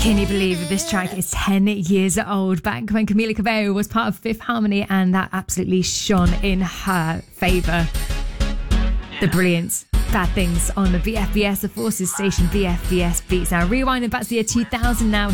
Can you believe this track is 10 years old? Back when Camila Cabello was part of Fifth Harmony, and that absolutely shone in her favour. The brilliant Bad Things on the BFBS, the Forces station, BFBS Beats. Now, rewinding back to the year 2000 now,